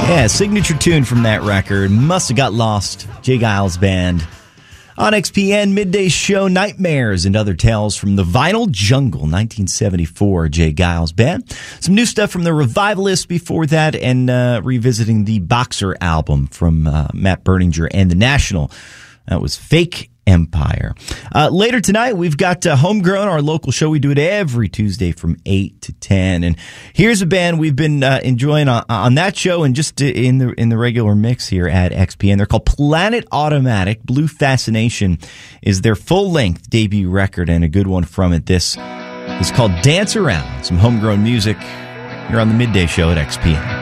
Yeah, signature tune from that record. Must Have Got Lost. J. Geils Band. On XPN, midday show Nightmares and Other Tales from the Vinyl Jungle, 1974, J. Geils Band. Some new stuff from the Revivalists before that, and revisiting the Boxer album from Matt Berninger and The National. That was Fake Empire. Later tonight, we've got Homegrown, our local show. We do it every Tuesday from 8 to 10. And here's a band we've been enjoying on that show and just in the regular mix here at XPN. They're called Planet Automatic. Blue Fascination is their full-length debut record, and a good one from it. This is called Dance Around. Some homegrown music here on the Midday Show at XPN.